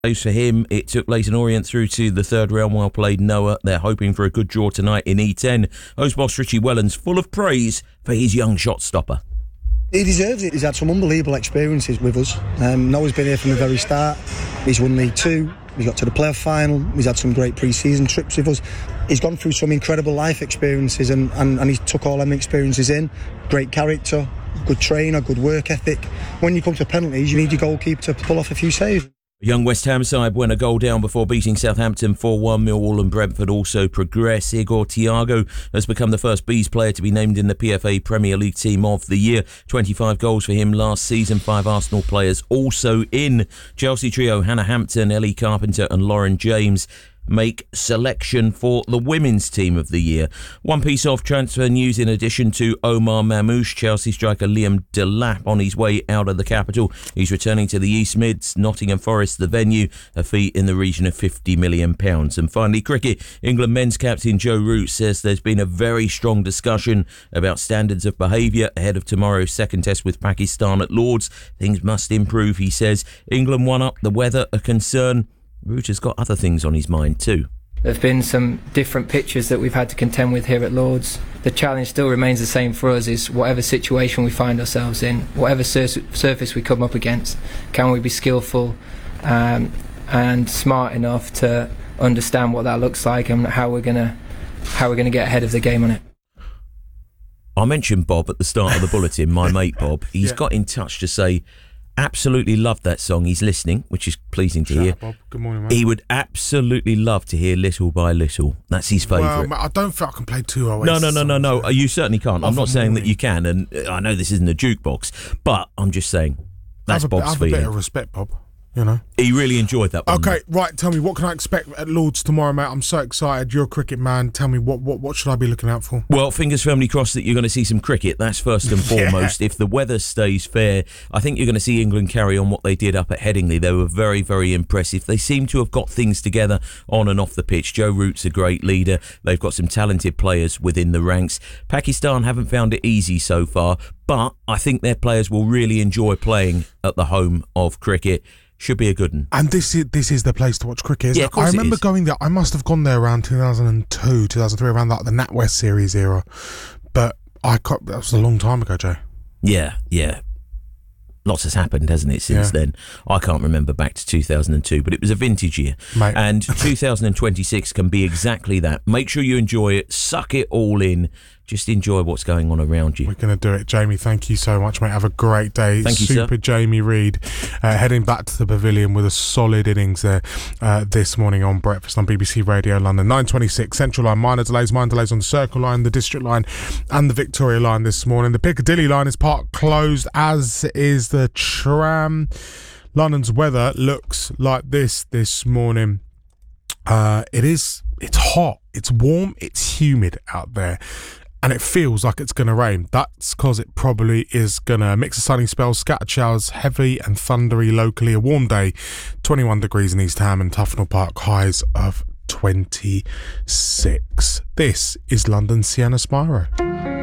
For him, it took Leyton Orient through to the third round. Well played, Noah. They're hoping for a good draw tonight in E10. Host boss Richie Wellens full of praise for his young shot stopper. He deserves it. He's had some unbelievable experiences with us. Noah's been here from the very start. He's won League Two. He got to the playoff final. He's had some great pre-season trips with us. He's gone through some incredible life experiences and he took all them experiences in. Great character, good trainer, good work ethic. When you come to penalties, you need your goalkeeper to pull off a few saves. Young West Ham side went a goal down before beating Southampton 4-1. Millwall and Brentford also progress. Igor Thiago has become the first Bees player to be named in the PFA Premier League Team of the Year. 25 goals for him last season. 5 Arsenal players also in. Chelsea trio Hannah Hampton, Ellie Carpenter and Lauren James make selection for the Women's Team of the Year. One piece of transfer news in addition to Omar Mamouche. Chelsea striker Liam Delap on his way out of the capital. He's returning to the East Mids, Nottingham Forest, the venue, a fee in the region of £50 million. And finally, cricket. England men's captain Joe Root says there's been a very strong discussion about standards of behaviour ahead of tomorrow's second test with Pakistan at Lords. Things must improve, he says. England one up, the weather a concern. Root has got other things on his mind too. There have been some different pitches that we've had to contend with here at Lords. The challenge still remains the same for us, is whatever situation we find ourselves in, whatever surface we come up against, can we be skillful and smart enough to understand what that looks like and how we're gonna get ahead of the game on it. I mentioned Bob at the start of the bulletin, my mate Bob. He's got in touch to say absolutely loved that song. He's listening, which is pleasing to hear. Bob. Good morning, mate. He would absolutely love to hear Little by Little. That's his favourite. Well, I don't think I can play two Oasis. No. You certainly can't. I'm not saying that you can, and I know this isn't a jukebox, but I'm just saying that's Bob's feeling. Have a bit of respect, Bob. You know, he really enjoyed that one. Okay, right. Tell me, what can I expect at Lords tomorrow, mate? I'm so excited. You're a cricket man. Tell me, what should I be looking out for? Well, fingers firmly crossed that you're going to see some cricket. That's first and foremost. If the weather stays fair, I think you're going to see England carry on what they did up at Headingley. They were very, very impressive. They seem to have got things together on and off the pitch. Joe Root's a great leader. They've got some talented players within the ranks. Pakistan haven't found it easy so far, but I think their players will really enjoy playing at the home of cricket. Should be a good one. And this is the place to watch cricket, isn't it? Of course I remember going there. I must have gone there around 2002, 2003, around like the NatWest series era. But that was a long time ago, Joe. Yeah. Lots has happened, hasn't it, since then? I can't remember back to 2002, but it was a vintage year. Mate. And 2026 can be exactly that. Make sure you enjoy it. Suck it all in. Just enjoy what's going on around you. We're going to do it. Jamie, thank you so much, mate. Have a great day. Thank you, Super sir. Jamie Reid heading back to the pavilion with a solid innings there this morning on Breakfast on BBC Radio London. 9:26 Central Line, minor delays on the Circle Line, the District Line and the Victoria Line this morning. The Piccadilly Line is part closed, as is the tram. London's weather looks like this morning. It's hot, it's warm, it's humid out there. And it feels like it's going to rain. That's because it probably is going to mix of sunny spells, scattered showers, heavy and thundery locally. A warm day, 21 degrees in East Ham and Tufnell Park, highs of 26. This is London Sienna Spiro.